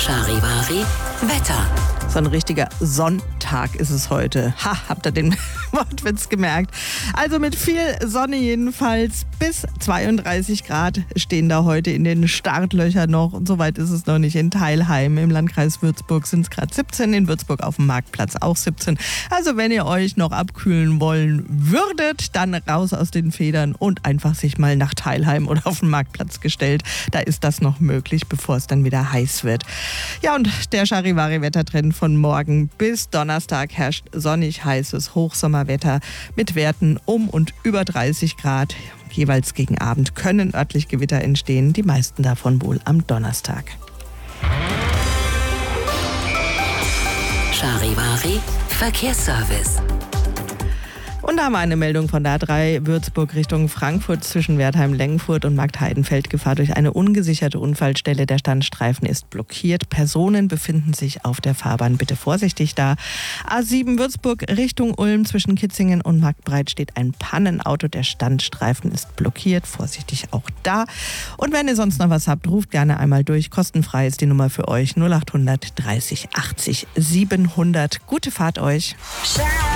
Charivari Wetter. So ein richtiger Sonntag ist es heute. Habt ihr den Wortwitz gemerkt? Also mit viel Sonne jedenfalls. Bis 32 Grad stehen da heute in den Startlöchern noch. Und soweit ist es noch nicht in Theilheim. Im Landkreis Würzburg sind es gerade 17. In Würzburg auf dem Marktplatz auch 17. Also wenn ihr euch noch abkühlen wollen würdet, dann raus aus den Federn und einfach sich mal nach Theilheim oder auf den Marktplatz gestellt. Da ist das noch möglich, bevor es dann wieder heiß wird. Ja, und der Charivari-Wettertrend von morgen bis Donnerstag herrscht sonnig heißes Hochsommerwetter mit Werten um und über 30 Grad. Jeweils gegen Abend können örtlich Gewitter entstehen, die meisten davon wohl am Donnerstag. Charivari Verkehrsservice. Und da haben wir eine Meldung von der A3 Würzburg Richtung Frankfurt zwischen Wertheim-Lengfurt und Marktheidenfeld. Gefahr durch eine ungesicherte Unfallstelle. Der Standstreifen ist blockiert. Personen befinden sich auf der Fahrbahn. Bitte vorsichtig da. A7 Würzburg Richtung Ulm zwischen Kitzingen und Marktbreit steht ein Pannenauto. Der Standstreifen ist blockiert. Vorsichtig auch da. Und wenn ihr sonst noch was habt, ruft gerne einmal durch. Kostenfrei ist die Nummer für euch 0800 30 80 700. Gute Fahrt euch.